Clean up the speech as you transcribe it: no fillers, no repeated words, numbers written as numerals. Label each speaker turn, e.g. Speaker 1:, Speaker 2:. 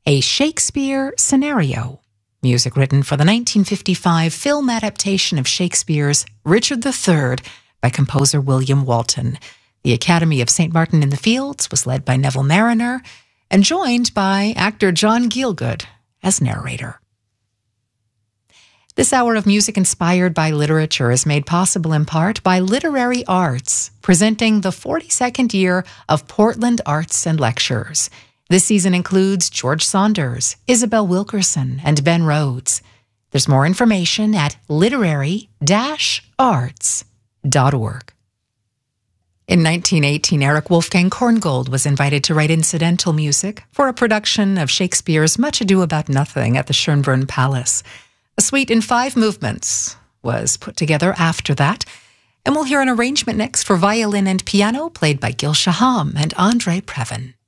Speaker 1: a Shakespeare scenario. Music written for the 1955 film adaptation of Shakespeare's Richard III by composer William Walton. The Academy of St. Martin in the Fields was led by Neville Marriner and joined by actor John Gielgud as narrator. This hour of music inspired by literature is made possible in part by Literary Arts, presenting the 42nd year of Portland Arts and Lectures. This season includes George Saunders, Isabel Wilkerson, and Ben Rhodes. There's more information at literary-arts.org. In 1918, Eric Wolfgang Korngold was invited to write incidental music for a production of Shakespeare's Much Ado About Nothing at the Schönbrunn Palace. A suite in 5 movements was put together after that, and we'll hear an arrangement next for violin and piano played by Gil Shaham and Andre Previn.